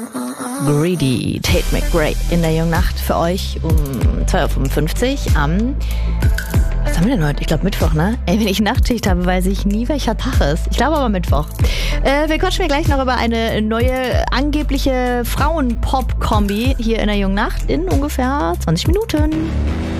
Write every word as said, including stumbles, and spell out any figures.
Greedy, Tate McRae in der jungen Nacht für euch um zwei Uhr fünfundfünfzig am, was haben wir denn heute? Ich glaube Mittwoch, ne? Ey, wenn ich Nachtschicht habe, weiß ich nie, welcher Tag ist. Ich glaube aber Mittwoch. Äh, wir quatschen gleich noch über eine neue angebliche Frauen-Pop-Kombi hier in der jungen Nacht in ungefähr zwanzig Minuten.